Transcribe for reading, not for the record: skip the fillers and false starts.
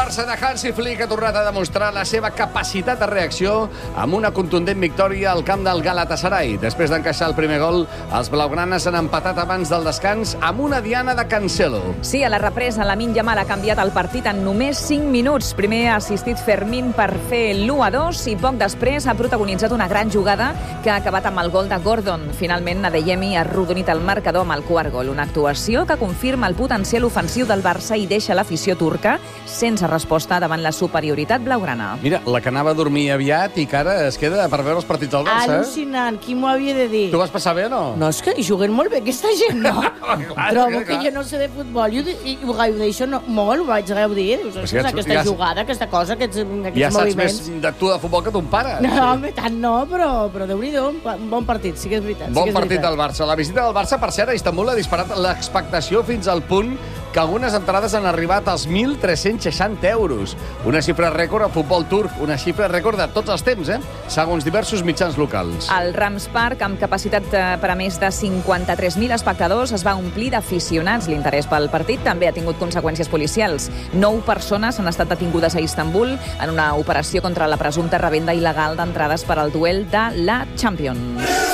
Barça de Hansi Flick ha tornat a demostrar la seva capacitat de reacció amb una contundent victòria al camp del Galatasaray. Després d'encaixar el primer gol, els blaugranes han empatat abans del descans amb una diana de Cancelo. Sí, a la represa, Lamine Yamal ha canviat el partit en només 5 minuts. Primer ha assistit Fermín per fer l'1-2 i poc després ha protagonitzat una gran jugada que ha acabat amb el gol de Gordon. Finalment, Adeyemi ha arrodonit el marcador amb el quart gol. Una actuació que confirma el potencial ofensiu del Barça i deixa l'afició turca sense resposta davant la superioritat blaugrana. Mira, la que anava a dormir aviat i que ara es queda per veure els partits del Barça. Al·lucinant, qui m'ho havia de dir? Tu vas passar bé o no? No, és que juguen molt bé aquesta gent, no? Trobo que clar. jo no sé de futbol i ho gaudeixo molt, ho vaig gaudir. Aquesta jugada, aquesta cosa, aquests moviments. Ja saps més de tu de futbol que ton pare. No, home, tant no, però Déu-n'hi-do, un bon partit, sí que és veritat. Bon partit del Barça. La visita del Barça, per cert, a Istanbul ha disparat l'expectació fins al punt que algunes entrades han arribat als 1.360 euros. Una xifra rècord al futbol turc, una xifra rècord de tots els temps, segons diversos mitjans locals. El Rams Park, amb capacitat per a més de 53.000 espectadors, es va omplir d'aficionats. L'interès pel partit també ha tingut conseqüències policials. 9 persones han estat detingudes a Istanbul en una operació contra la presumpta revenda il·legal d'entrades per al duel de la Champions.